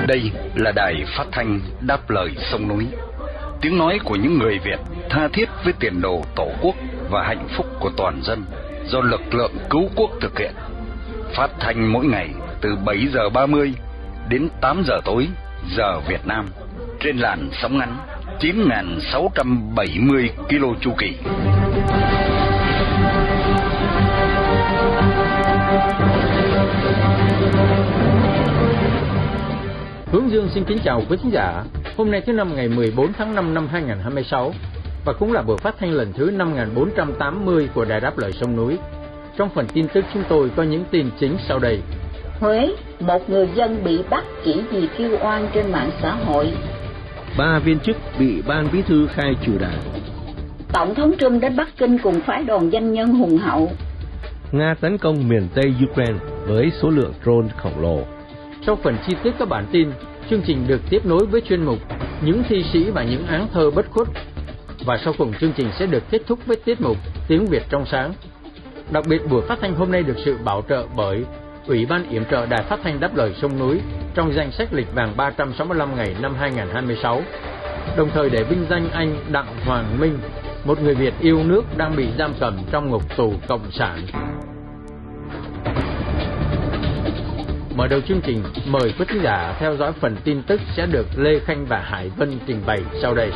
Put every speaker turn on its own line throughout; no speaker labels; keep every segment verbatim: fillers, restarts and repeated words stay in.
đây là đài phát thanh Đáp Lời Sông Núi, tiếng nói của những người Việt tha thiết với tiền đồ Tổ quốc và hạnh phúc của toàn dân, do lực lượng cứu quốc thực hiện. Phát thanh mỗi ngày từ bảy giờ ba mươi đến tám giờ tối giờ Việt Nam trên làn sóng ngắn chín nghìn sáu trăm bảy mươi ki lô chu kỳ.
Hướng Dương xin kính chào quý khán giả. Hôm nay thứ năm ngày mười bốn tháng năm năm hai nghìn không trăm hai mươi sáu và cũng là buổi phát thanh lần thứ năm nghìn bốn trăm tám mươi của Đài Đáp Lời Sông Núi. Trong phần tin tức chúng tôi có những tin chính sau đây.
Huế, một người dân bị bắt chỉ vì kêu oan trên mạng xã hội.
Ba viên chức bị ban bí thư khai trừ đảng.
Tổng thống Trump đến Bắc Kinh cùng phái đoàn doanh nhân hùng hậu.
Nga tấn công miền Tây Ukraine với số lượng drone khổng lồ.
Sau phần chi tiết các bản tin, chương trình được tiếp nối với chuyên mục Những thi sĩ và những áng thơ bất khuất. Và sau cùng chương trình sẽ được kết thúc với tiết mục Tiếng Việt trong sáng. Đặc biệt buổi phát thanh hôm nay được sự bảo trợ bởi Ủy ban yểm trợ Đài Phát thanh Đáp Lời Sông Núi trong danh sách lịch vàng ba trăm sáu mươi lăm ngày năm hai nghìn không trăm hai mươi sáu. Đồng thời để vinh danh anh Đặng Hoàng Minh, một người Việt yêu nước đang bị giam cầm trong ngục tù cộng sản. Mở đầu chương trình, mời quý khán giả theo dõi phần tin tức sẽ được Lê Khanh và Hải Vân trình bày sau đây.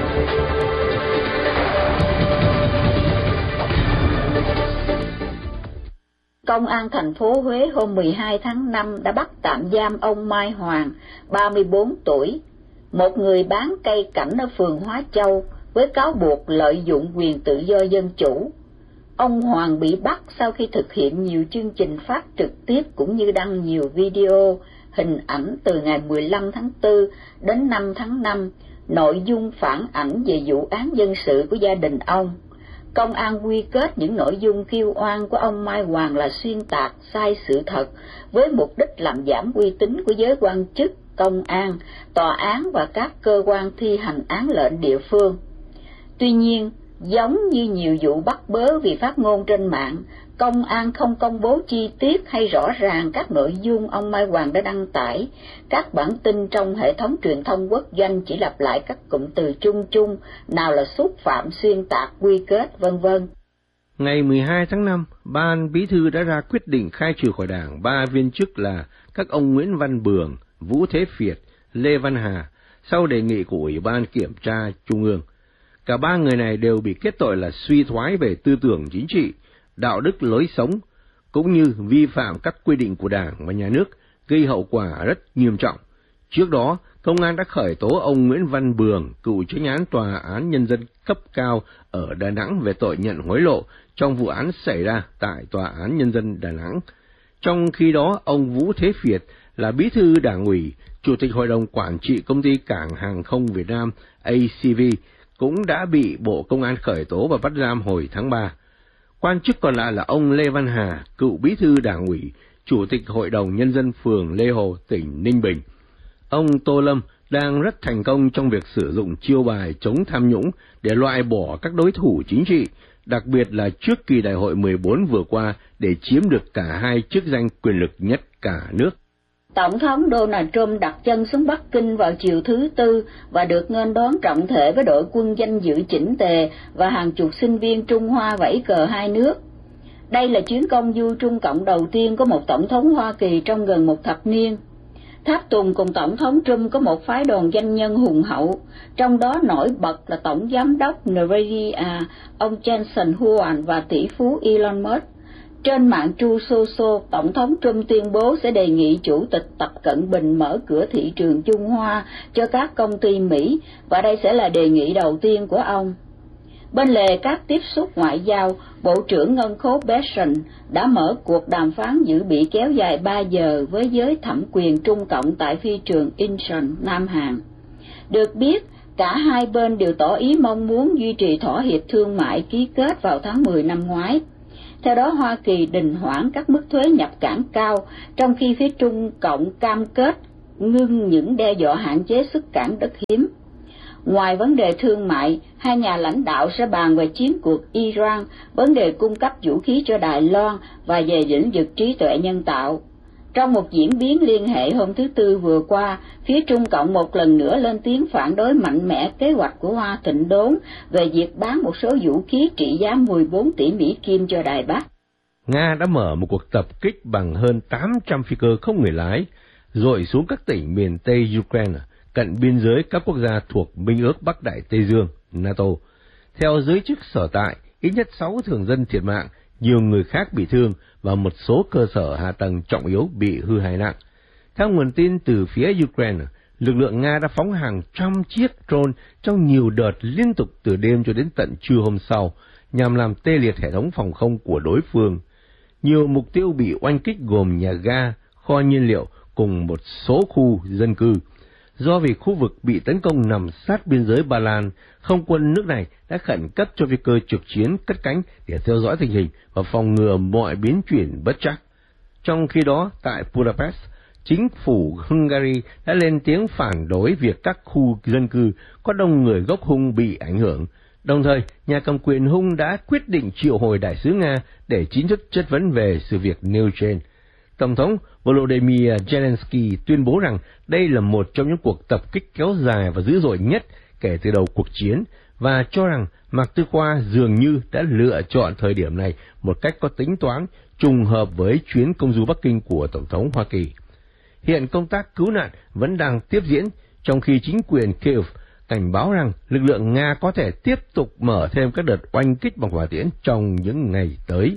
Công an thành phố Huế hôm mười hai tháng năm đã bắt tạm giam ông Mai Hoàng, ba mươi bốn tuổi, một người bán cây cảnh ở phường Hóa Châu, với cáo buộc lợi dụng quyền tự do dân chủ. Ông Hoàng bị bắt sau khi thực hiện nhiều chương trình phát trực tiếp cũng như đăng nhiều video, hình ảnh từ ngày mười lăm tháng tư đến năm tháng năm, nội dung phản ảnh về vụ án dân sự của gia đình ông. Công an quy kết những nội dung kêu oan của ông Mai Hoàng là xuyên tạc, sai sự thật, với mục đích làm giảm uy tín của giới quan chức, công an, tòa án và các cơ quan thi hành án lệnh địa phương. Tuy nhiên, giống như nhiều vụ bắt bớ vì phát ngôn trên mạng, công an không công bố chi tiết hay rõ ràng các nội dung ông Mai Hoàng đã đăng tải. Các bản tin trong hệ thống truyền thông quốc doanh chỉ lặp lại các cụm từ chung chung, nào là xúc phạm, xuyên tạc, quy kết, vân vân.
Ngày mười hai tháng năm, Ban Bí thư đã ra quyết định khai trừ khỏi Đảng ba viên chức là các ông Nguyễn Văn Bường, Vũ Thế Việt, Lê Văn Hà, sau đề nghị của Ủy ban Kiểm tra Trung ương. Cả ba người này đều bị kết tội là suy thoái về tư tưởng chính trị, đạo đức lối sống, cũng như vi phạm các quy định của Đảng và Nhà nước, gây hậu quả rất nghiêm trọng. Trước đó, công an đã khởi tố ông Nguyễn Văn Bường, cựu chánh án Tòa án Nhân dân cấp cao ở Đà Nẵng về tội nhận hối lộ trong vụ án xảy ra tại Tòa án Nhân dân Đà Nẵng. Trong khi đó, ông Vũ Thế Việt là bí thư Đảng ủy, Chủ tịch Hội đồng Quản trị Công ty Cảng Hàng không Việt Nam A C V, cũng đã bị Bộ Công an khởi tố và bắt giam hồi tháng ba. Quan chức còn lại là ông Lê Văn Hà, cựu bí thư Đảng ủy, Chủ tịch Hội đồng Nhân dân phường Lê Hồ, tỉnh Ninh Bình. Ông Tô Lâm đang rất thành công trong việc sử dụng chiêu bài chống tham nhũng để loại bỏ các đối thủ chính trị, đặc biệt là trước kỳ đại hội mười bốn vừa qua để chiếm được cả hai chức danh quyền lực nhất cả nước.
Tổng thống Donald Trump đặt chân xuống Bắc Kinh vào chiều thứ Tư và được nghênh đón trọng thể với đội quân danh dự chỉnh tề và hàng chục sinh viên Trung Hoa vẫy cờ hai nước. Đây là chuyến công du Trung Cộng đầu tiên của một tổng thống Hoa Kỳ trong gần một thập niên. Tháp tùng cùng Tổng thống Trump có một phái đoàn doanh nhân hùng hậu, trong đó nổi bật là Tổng Giám đốc Nvidia, ông Jensen Huang và tỷ phú Elon Musk. Trên mạng Truth Social, Tổng thống Trump tuyên bố sẽ đề nghị Chủ tịch Tập Cận Bình mở cửa thị trường Trung Hoa cho các công ty Mỹ, và đây sẽ là đề nghị đầu tiên của ông. Bên lề các tiếp xúc ngoại giao, Bộ trưởng Ngân khố Bessent đã mở cuộc đàm phán dự bị kéo dài ba giờ với giới thẩm quyền Trung Cộng tại phi trường Incheon, Nam Hàn. Được biết, cả hai bên đều tỏ ý mong muốn duy trì thỏa hiệp thương mại ký kết vào tháng mười năm ngoái. Theo đó, Hoa Kỳ đình hoãn các mức thuế nhập cảng cao, trong khi phía Trung Cộng cam kết ngưng những đe dọa hạn chế xuất cảng đất hiếm. Ngoài vấn đề thương mại, hai nhà lãnh đạo sẽ bàn về chiến cuộc Iran, vấn đề cung cấp vũ khí cho Đài Loan và về lĩnh vực trí tuệ nhân tạo. Trong một diễn biến liên hệ hôm thứ Tư vừa qua, phía Trung Cộng một lần nữa lên tiếng phản đối mạnh mẽ kế hoạch của Hoa Thịnh Đốn về việc bán một số vũ khí trị giá mười bốn tỷ Mỹ Kim cho Đài Bắc.
Nga đã mở một cuộc tập kích bằng hơn tám trăm phi cơ không người lái, dội xuống các tỉnh miền Tây Ukraine, cận biên giới các quốc gia thuộc Minh ước Bắc Đại Tây Dương, NATO. Theo giới chức sở tại, ít nhất sáu thường dân thiệt mạng, nhiều người khác bị thương và một số cơ sở hạ tầng trọng yếu bị hư hại nặng. Theo nguồn tin từ phía Ukraine, lực lượng Nga đã phóng hàng trăm chiếc drone trong nhiều đợt liên tục từ đêm cho đến tận trưa hôm sau, nhằm làm tê liệt hệ thống phòng không của đối phương. Nhiều mục tiêu bị oanh kích gồm nhà ga, kho nhiên liệu cùng một số khu dân cư. Do vì khu vực bị tấn công nằm sát biên giới Ba Lan, không quân nước này đã khẩn cấp cho phi cơ trực chiến cất cánh để theo dõi tình hình và phòng ngừa mọi biến chuyển bất trắc. Trong khi đó, tại Budapest, chính phủ Hungary đã lên tiếng phản đối việc các khu dân cư có đông người gốc Hung bị ảnh hưởng. Đồng thời, nhà cầm quyền Hung đã quyết định triệu hồi đại sứ Nga để chính thức chất vấn về sự việc nêu trên. Tổng thống Volodymyr Zelensky tuyên bố rằng đây là một trong những cuộc tập kích kéo dài và dữ dội nhất kể từ đầu cuộc chiến, và cho rằng Mạc Tư Khoa dường như đã lựa chọn thời điểm này một cách có tính toán, trùng hợp với chuyến công du Bắc Kinh của Tổng thống Hoa Kỳ. Hiện công tác cứu nạn vẫn đang tiếp diễn, trong khi chính quyền Kiev cảnh báo rằng lực lượng Nga có thể tiếp tục mở thêm các đợt oanh kích bằng hỏa tiễn trong những ngày tới.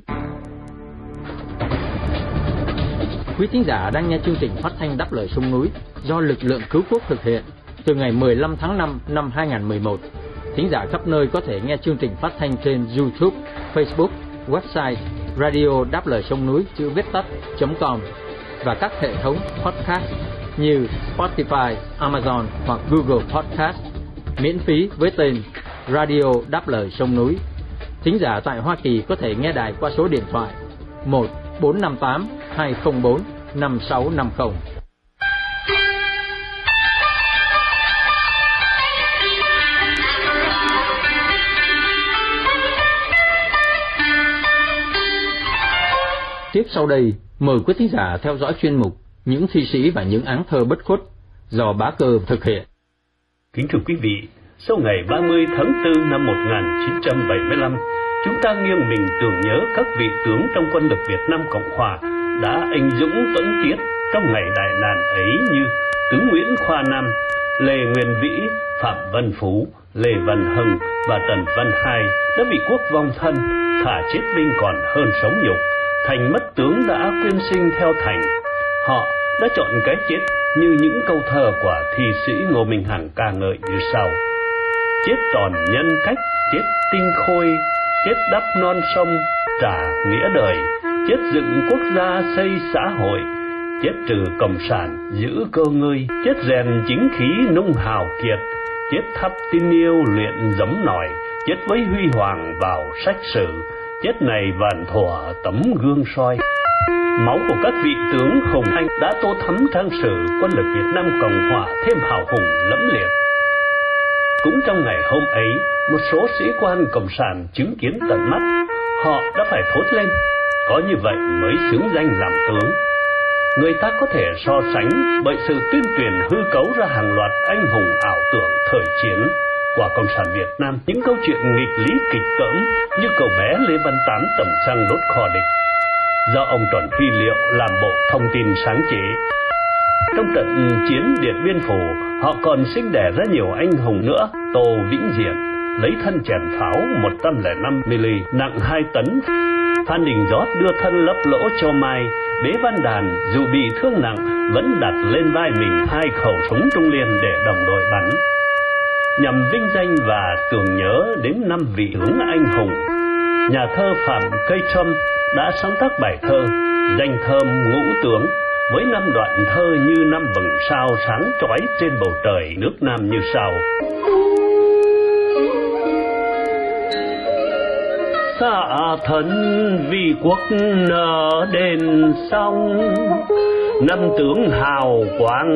Quý thính giả đang nghe chương trình phát thanh Đáp Lời Sông Núi do lực lượng cứu quốc thực hiện từ ngày mười lăm tháng năm năm hai nghìn không trăm mười một. Thính giả khắp nơi có thể nghe chương trình phát thanh trên YouTube, Facebook, website radio đáp lời sông núi chữ viết tắt chấm com và các hệ thống podcast như Spotify, Amazon hoặc Google Podcast miễn phí với tên Radio Đáp Lời Sông Núi. Thính giả tại Hoa Kỳ có thể nghe đài qua số điện thoại một bốn năm tám hai không bốn năm sáu năm không. Tiếp sau đây, mời quý thính giả theo dõi chuyên mục Những thi sĩ và những áng thơ bất khuất do Bá Cơ thực hiện.
Kính thưa quý vị, sau ngày ba mươi tháng tư năm một nghìn chín trăm bảy mươi lăm, chúng ta nghiêng mình tưởng nhớ các vị tướng trong quân lực Việt Nam Cộng Hòa đã anh dũng tuẫn tiết trong ngày đại nạn ấy như tướng Nguyễn Khoa Nam, Lê Nguyên Vĩ, Phạm Văn Phú, Lê Văn Hưng và Tần Văn Hai đã bị quốc vong thân, thà chết binh còn hơn sống nhục. Thành mất tướng đã quyên sinh theo Thành. Họ đã chọn cái chết như những câu thơ của thi sĩ Ngô Minh Hằng ca ngợi như sau: chết tròn nhân cách, chết tinh khôi, chết đắp non sông trả nghĩa đời, chết dựng quốc gia xây xã hội, chết trừ cộng sản giữ cơ ngơi, chết rèn chính khí nung hào kiệt, chết thắp tin yêu luyện giống nòi, chết với huy hoàng vào sách sử, chết này vạn thuở tấm gương soi. Máu của các vị tướng hùng anh đã tô thắm trang sử quân lực Việt Nam Cộng Hòa thêm hào hùng lẫm liệt. Cũng trong ngày hôm ấy, một số sĩ quan cộng sản chứng kiến tận mắt, họ đã phải thốt lên: có như vậy mới xứng danh làm tướng. Người ta có thể so sánh bởi sự tuyên truyền hư cấu ra hàng loạt anh hùng ảo tưởng thời chiến của Cộng sản Việt Nam, những câu chuyện nghịch lý kịch cỡm như cậu bé Lê Văn Tám tẩm xăng đốt kho địch, do ông Trần Phi Liệu làm bộ thông tin sáng chế. Trong trận chiến Điện Biên Phủ, họ còn sinh đẻ ra nhiều anh hùng nữa. Tô Vĩnh Diện lấy thân chèn pháo một trăm lẻ năm mi-li nặng hai tấn. Phan Đình Giót đưa thân lấp lỗ cho Mai. Bế Văn Đàn dù bị thương nặng vẫn đặt lên vai mình hai khẩu súng Trung Liên để đồng đội bắn. Nhằm vinh danh và tưởng nhớ đến năm vị tướng anh hùng, nhà thơ Phạm Cây Trâm đã sáng tác bài thơ Danh Thơm Ngũ Tướng với năm đoạn thơ như năm vầng sao sáng chói trên bầu trời nước Nam như sau: xạ thân vì quốc nở đền sông, năm tướng hào quang